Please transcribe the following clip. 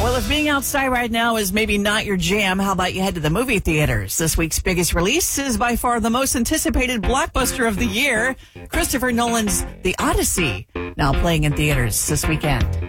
Well, if being outside right now is maybe not your jam, how about you head to the movie theaters? This week's biggest release is by far the most anticipated blockbuster of the year, Christopher Nolan's The Odyssey, now playing in theaters this weekend.